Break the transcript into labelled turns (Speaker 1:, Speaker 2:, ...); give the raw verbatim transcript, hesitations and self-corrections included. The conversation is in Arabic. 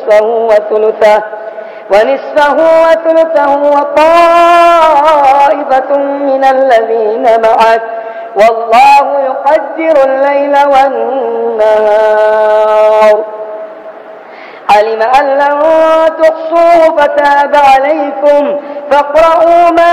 Speaker 1: ونصفه وثلثه ونصفه وثلثه وطائفة من الذين معك والله يقدر الليل والنهار علم أن لن تحصوه فتاب عليكم فاقرؤوا ما